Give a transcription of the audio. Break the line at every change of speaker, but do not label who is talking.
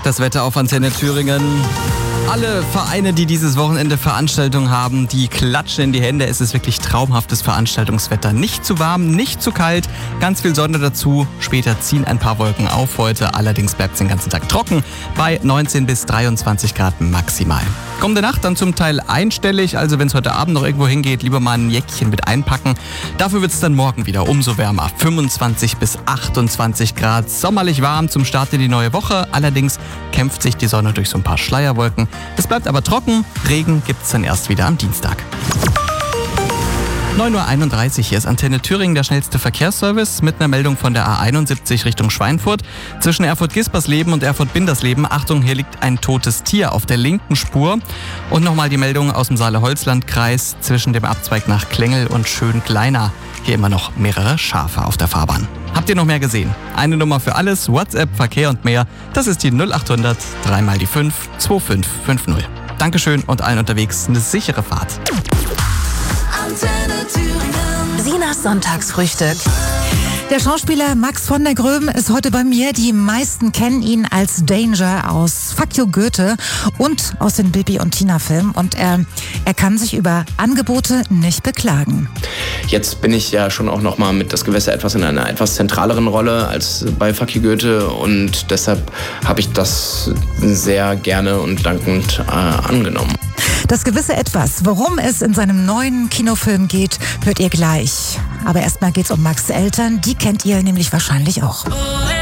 Das Wetter auf Antenne Thüringen. Alle Vereine, die dieses Wochenende Veranstaltungen haben, die klatschen in die Hände. Es ist wirklich traumhaftes Veranstaltungswetter. Nicht zu warm, nicht zu kalt, ganz viel Sonne dazu. Später ziehen ein paar Wolken auf. Heute allerdings bleibt es den ganzen Tag trocken bei 19 bis 23 Grad maximal. Kommende Nacht dann zum Teil einstellig, also wenn es heute Abend noch irgendwo hingeht, lieber mal ein Jäckchen mit einpacken. Dafür wird es dann morgen wieder umso wärmer. 25 bis 28 Grad, sommerlich warm zum Start in die neue Woche. Allerdings kämpft sich die Sonne durch so ein paar Schleierwolken. Es bleibt aber trocken, Regen gibt's dann erst wieder am Dienstag. 9.31 Uhr, hier ist Antenne Thüringen, der schnellste Verkehrsservice mit einer Meldung von der A71 Richtung Schweinfurt. Zwischen Erfurt-Gispersleben und Erfurt-Bindersleben, Achtung, hier liegt ein totes Tier auf der linken Spur. Und nochmal die Meldung aus dem Saale-Holzland-Kreis zwischen dem Abzweig nach Klengel und Schön-Kleiner. Hier immer noch mehrere Schafe auf der Fahrbahn. Habt ihr noch mehr gesehen? Eine Nummer für alles, WhatsApp, Verkehr und mehr. Das ist die 0800 3 mal die 5 2550. Dankeschön und allen unterwegs eine sichere Fahrt.
Sinas Sonntagsfrühstück. Der Schauspieler Max von der Gröben ist heute bei mir. Die meisten kennen ihn als Danger aus Fuck You Goethe und aus den Bibi und Tina Filmen. Und er kann sich über Angebote nicht beklagen.
Jetzt bin ich ja schon auch nochmal mit Das Gewässer etwas in einer etwas zentraleren Rolle als bei Fuck You Goethe. Und deshalb habe ich das sehr gerne und dankend angenommen.
Das gewisse Etwas, worum es in seinem neuen Kinofilm geht, hört ihr gleich. Aber erstmal geht's um Max' Eltern, die kennt ihr nämlich wahrscheinlich auch.